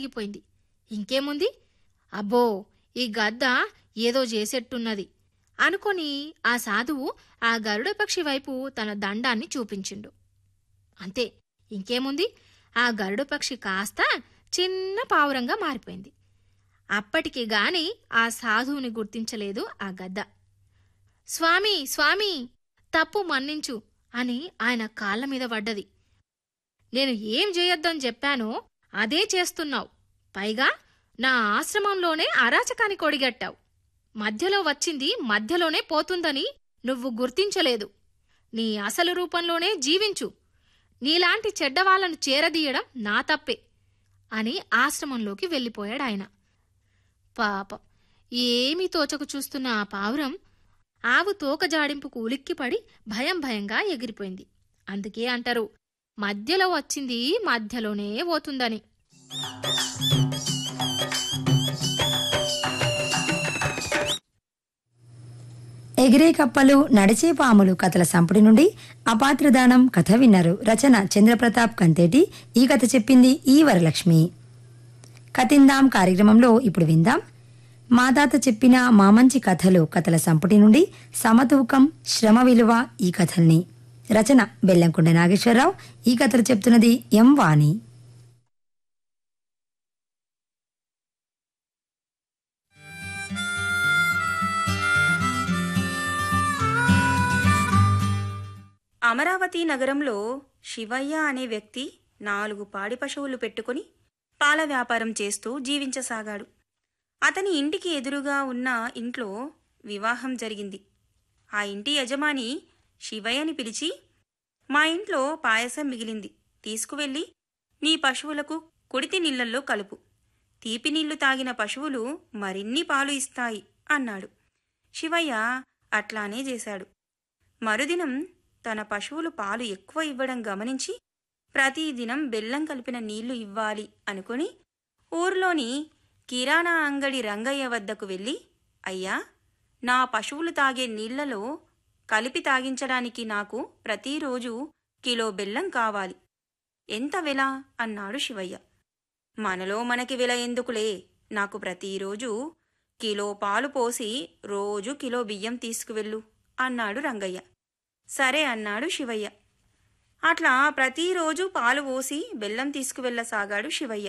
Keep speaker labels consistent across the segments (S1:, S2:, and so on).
S1: ఆగిపోయింది. ఇంకేముంది, అబ్బో ఈ గద్ద ఏదో చేసేట్టున్నది అనుకొని ఆ సాధువు ఆ గరుడపక్షి వైపు తన దండాన్ని చూపించిండు. అంతే, ఇంకేముంది, ఆ గరుడపక్షి కాస్త చిన్న పావురంగా మారిపోయింది. అప్పటికి గాని ఆ సాధువుని గుర్తించలేదు ఆ గద్ద. స్వామి, స్వామి, తప్పు మన్నించు అని ఆయన కాళ్లమీద పడ్డది. నేను ఏం చేయొద్దని చెప్పానో అదే చేస్తున్నావు. పైగా నా ఆశ్రమంలోనే అరాచకానికి ఒడిగట్టావు. మధ్యలో వచ్చింది మధ్యలోనే పోతుందని నువ్వు గుర్తించలేదు. నీ అసలు రూపంలోనే జీవించు. నీలాంటి చెడ్డవాళ్లను చేరదీయడం నా తప్పే అని ఆశ్రమంలోకి వెళ్ళిపోయాడాయన. పాపం, ఏమీ తోచకు చూస్తున్న ఆ పావురం ఆవు తోక జాడింపుకు ఉలిక్కిపడి భయం భయంగా ఎగిరిపోయింది. అందుకే అంటారు, మధ్యలో వచ్చింది మధ్యలోనే పోతుందని.
S2: ఎగిరే కప్పలు, నడిచే పాములు కథల సంపుటి నుండి అపాత్రదానం కథ విన్నారు. రచన చంద్రప్రతాప్ కంతేటి. ఈ కథ చెప్పింది ఈ వరలక్ష్మి. కథిందాం కార్యక్రమంలో ఇప్పుడు విందాం మా తాత చెప్పిన మా మంచి కథలు కథల సంపుటి నుండి సమతూకం, శ్రమ విలువ ఈ కథల్ని. రచన బెల్లంకొండ నాగేశ్వరరావు. ఈ కథలు చెప్తున్నది ఎం వాణి.
S3: అమరావతి నగరంలో శివయ్య అనే వ్యక్తి 4 పాడి పశువులు పెట్టుకుని పాల వ్యాపారం చేస్తూ జీవించసాగాడు. అతని ఇంటికి ఎదురుగా ఉన్న ఇంట్లో వివాహం జరిగింది. ఆ ఇంటి యజమాని శివయ్యని పిలిచి, మా ఇంట్లో పాయసం మిగిలింది, తీసుకువెళ్ళి నీ పశువులకు కుడితి నీళ్లల్లో కలుపు. తీపి నీళ్లు తాగిన పశువులు మరిన్ని పాలు ఇస్తాయి అన్నాడు. శివయ్య అట్లానే చేశాడు. మరుదినం తన పశువులు పాలు ఎక్కువ ఇవ్వడం గమనించి ప్రతిదినం బెల్లం కలిపిన నీళ్లు ఇవ్వాలి అనుకుని ఊర్లోని కిరాణా అంగడి రంగయ్య వద్దకు వెళ్ళి, అయ్యా, నా పశువులు తాగే నీళ్లలో కలిపి తాగించడానికి నాకు ప్రతిరోజు కిలో బెల్లం కావాలి. ఎంత వెల అన్నాడు శివయ్య. మనలో మనకి వెల ఎందుకులే, నాకు ప్రతిరోజు కిలో పాలు పోసి రోజు కిలో బియ్యం తీసుకువెళ్ళు అన్నాడు రంగయ్య. సరే అన్నాడు శివయ్య. అట్లా ప్రతిరోజు పాలు పోసి బెల్లం తీసుకువెళ్ళసాగాడు శివయ్య.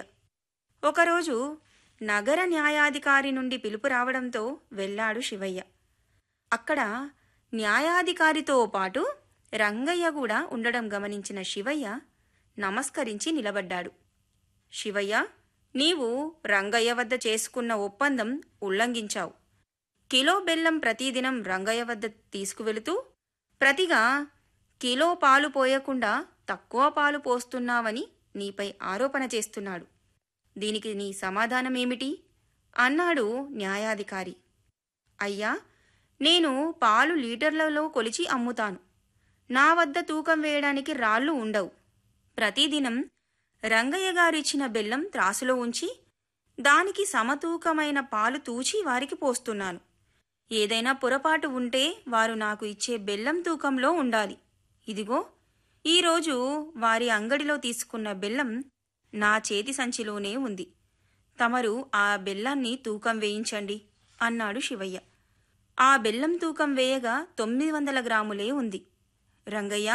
S3: ఒకరోజు నగర న్యాయాధికారి నుండి పిలుపు రావడంతో వెళ్ళాడు శివయ్య. అక్కడ న్యాయాధికారితో పాటు రంగయ్య కూడా ఉండడం గమనించిన శివయ్య నమస్కరించి నిలబడ్డాడు. శివయ్య, నీవు రంగయ్య వద్ద చేసుకున్న ఒప్పందం ఉల్లంఘించావు. కిలో బెల్లం ప్రతిదినం రంగయ్య వద్ద తీసుకువెళుతూ ప్రతిగా కిలో పాలు పోయకుండా తక్కువ పాలు పోస్తున్నావని నీపై ఆరోపణ చేస్తున్నాడు. దీనికి నీ సమాధానమేమిటి అన్నాడు న్యాయాధికారి. అయ్యా, నేను పాలు లీటర్లలో కొలిచి అమ్ముతాను. నా వద్ద తూకం వేయడానికి రాళ్లు ఉండవు. ప్రతిదినం రంగయ్య గారిచ్చిన బెల్లం త్రాసులో ఉంచి దానికి సమతూకమైన పాలు తూచి వారికి పోస్తున్నాను. ఏదైనా పొరపాటు ఉంటే వారు నాకు ఇచ్చే బెల్లం తూకంలో ఉండాలి. ఇదిగో, ఈరోజు వారి అంగడిలో తీసుకున్న బెల్లం నా చేతి సంచిలోనే ఉంది. తమరు ఆ బెల్లాన్ని తూకం వేయించండి అన్నాడు శివయ్య. ఆ బెల్లం తూకం వేయగా 900 గ్రాములే ఉంది. రంగయ్య,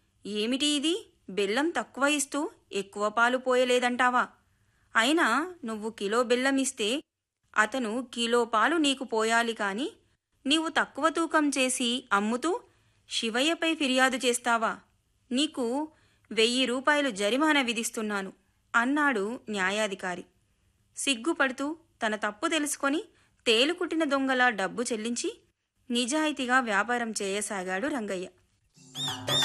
S3: ఏమిటి ఇది, బెల్లం తక్కువ ఇస్తూ ఎక్కువ పాలు పోయలేదంటావా? అయినా నువ్వు కిలో బెల్లం ఇస్తే అతను కిలో పాలు నీకు పోయాలి కాని నీవు తక్కువ తూకం చేసి అమ్ముతూ శివయ్యపై ఫిర్యాదు చేస్తావా? నీకు 1000 రూపాయలు జరిమానా విధిస్తున్నాను అన్నాడు న్యాయాధికారి. సిగ్గుపడుతూ తన తప్పు తెలుసుకొని తేలుకుట్టిన దొంగలా డబ్బు చెల్లించి నిజాయితీగా వ్యాపారం చేయసాగాడు రంగయ్య.